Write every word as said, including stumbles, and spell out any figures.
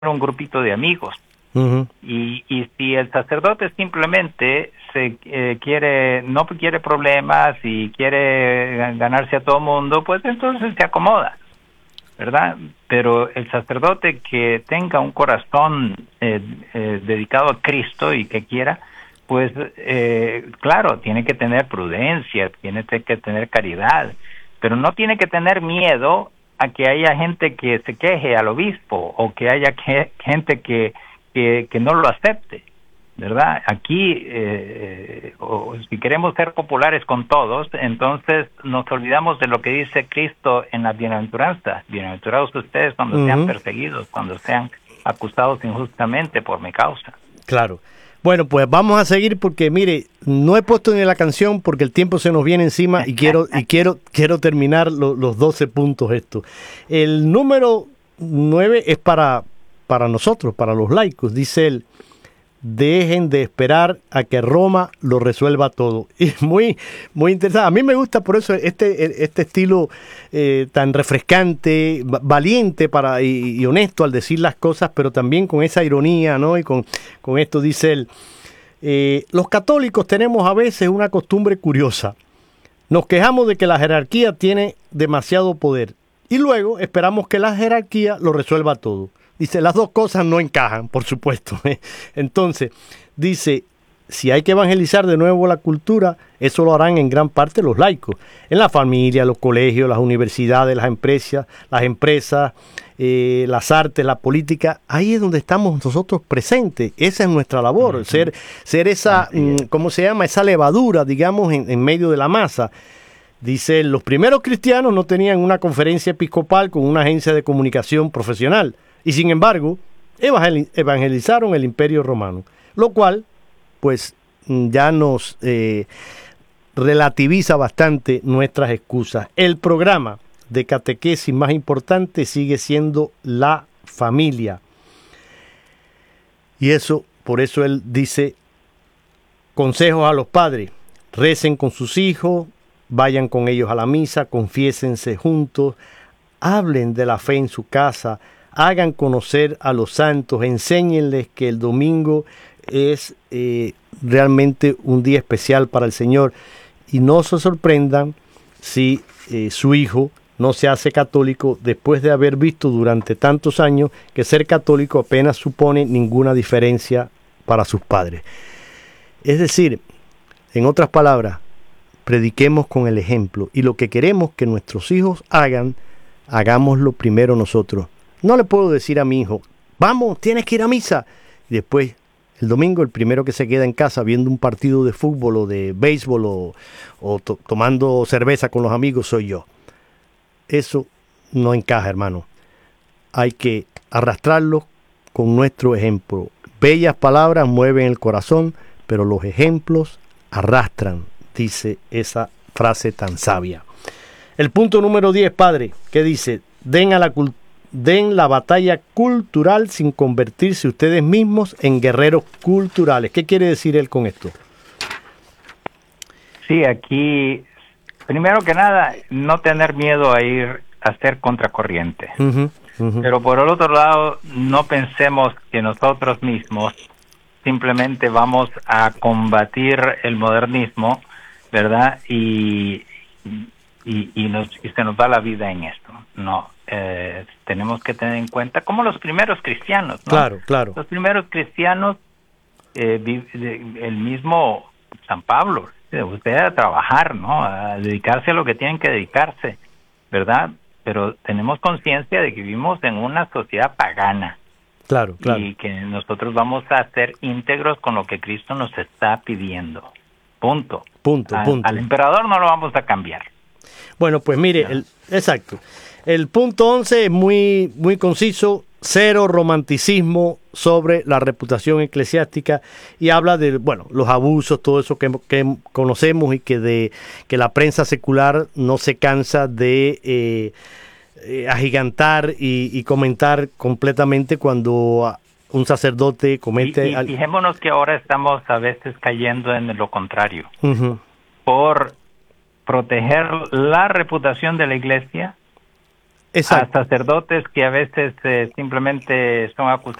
un grupito de amigos. Uh-huh. Y, y si el sacerdote simplemente se eh, quiere, no quiere problemas y quiere ganarse a todo mundo, pues entonces se acomoda, ¿verdad? Pero el sacerdote que tenga un corazón eh, eh, dedicado a Cristo y que quiera, pues eh, claro, tiene que tener prudencia, tiene que tener caridad, pero no tiene que tener miedo a que haya gente que se queje al obispo o que haya que, gente que Que, que no lo acepte, ¿verdad? Aquí, eh, o, si queremos ser populares con todos, entonces nos olvidamos de lo que dice Cristo en la bienaventuranza. Bienaventurados ustedes cuando uh-huh. sean perseguidos, cuando sean acusados injustamente por mi causa. Claro. Bueno, pues vamos a seguir porque, mire, no he puesto ni la canción porque el tiempo se nos viene encima y quiero y quiero quiero terminar lo, los doce puntos estos. El número nueve es para... para nosotros, para los laicos, dice él, dejen de esperar a que Roma lo resuelva todo. Y muy, muy interesante. A mí me gusta por eso este, este estilo eh, tan refrescante, valiente para, y, y honesto al decir las cosas, pero también con esa ironía, ¿no? Y con, con esto dice él, eh, los católicos tenemos a veces una costumbre curiosa. Nos quejamos de que la jerarquía tiene demasiado poder y luego esperamos que la jerarquía lo resuelva todo. Dice, las dos cosas no encajan, por supuesto. Entonces, dice, si hay que evangelizar de nuevo la cultura, eso lo harán en gran parte los laicos. En la familia, los colegios, las universidades, las empresas, las empresas, eh, las artes, la política. Ahí es donde estamos nosotros presentes. Esa es nuestra labor, uh-huh. ser, ser esa, uh, ¿cómo se llama? Esa levadura, digamos, en, en medio de la masa. Dice, los primeros cristianos no tenían una conferencia episcopal con una agencia de comunicación profesional. Y sin embargo, evangelizaron el Imperio Romano, lo cual, pues, ya nos eh, relativiza bastante nuestras excusas. El programa de catequesis más importante sigue siendo la familia. Y eso, por eso él dice, consejos a los padres, recen con sus hijos, vayan con ellos a la misa, confiésense juntos, hablen de la fe en su casa, hagan conocer a los santos, enséñenles que el domingo es eh, realmente un día especial para el Señor y no se sorprendan si eh, su hijo no se hace católico después de haber visto durante tantos años que ser católico apenas supone ninguna diferencia para sus padres. Es decir, en otras palabras, prediquemos con el ejemplo y lo que queremos que nuestros hijos hagan, hagámoslo primero nosotros. No le puedo decir a mi hijo, vamos, tienes que ir a misa. Y después, el domingo, el primero que se queda en casa viendo un partido de fútbol o de béisbol o, o to- tomando cerveza con los amigos soy yo. Eso no encaja, hermano. Hay que arrastrarlos con nuestro ejemplo. Bellas palabras mueven el corazón, pero los ejemplos arrastran, dice esa frase tan sabia. El punto número diez, padre, ¿qué dice? Den a la cultura. Den la batalla cultural sin convertirse ustedes mismos en guerreros culturales. ¿Qué quiere decir él con esto? Sí, aquí, primero que nada, no tener miedo a ir a ser contracorriente. Uh-huh, uh-huh. Pero por el otro lado, no pensemos que nosotros mismos simplemente vamos a combatir el modernismo, ¿verdad? Y, y, y, nos, y se nos va la vida en esto. No. Eh, tenemos que tener en cuenta como los primeros cristianos, ¿no? Claro, claro. Los primeros cristianos, eh, el mismo San Pablo, usted a trabajar, ¿no? A dedicarse a lo que tienen que dedicarse, ¿verdad? Pero tenemos conciencia de que vivimos en una sociedad pagana. Claro, claro. Y que nosotros vamos a ser íntegros con lo que Cristo nos está pidiendo. Punto. Punto, a, punto. Al emperador no lo vamos a cambiar. Bueno, pues mire, el, exacto. El punto once es muy, muy conciso, cero romanticismo sobre la reputación eclesiástica y habla de, bueno, los abusos, todo eso que, que conocemos y que de que la prensa secular no se cansa de eh, eh, agigantar y, y comentar completamente cuando un sacerdote comete... Y, y fijémonos que ahora estamos a veces cayendo en lo contrario. Uh-huh. Por proteger la reputación de la iglesia, a sacerdotes que a veces eh, simplemente son acusados